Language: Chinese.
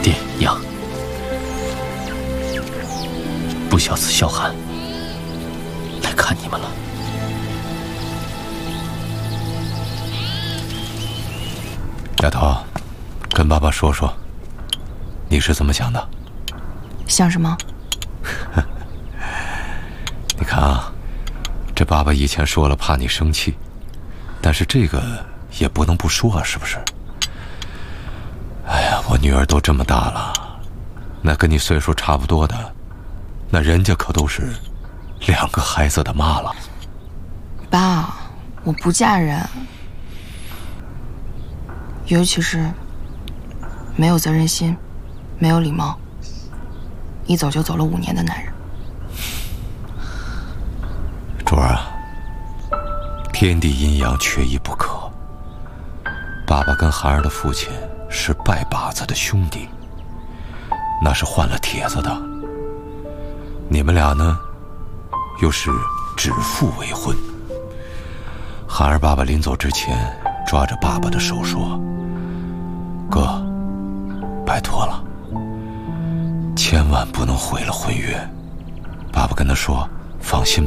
爹娘，不孝子萧寒来看你们了。 丫头，跟爸爸说说，你是怎么想的？ 想什么？ 你看啊，这爸爸以前说了怕你生气，但是这个也不能不说啊，是不是？哎呀，我女儿都这么大了，那跟你岁数差不多的，那人家可都是2个孩子的妈了。 爸，我不嫁人，尤其是没有责任心、没有礼貌、一走就走了5年的男人。 珠儿啊，天地阴阳缺一不可。爸爸跟孩儿的父亲是拜把子的兄弟，那是换了帖子的。你们俩呢，又是指腹为婚。孩儿爸爸临走之前，抓着爸爸的手说：“哥，拜托了，千万不能毁了婚约。”爸爸跟他说：“放心。”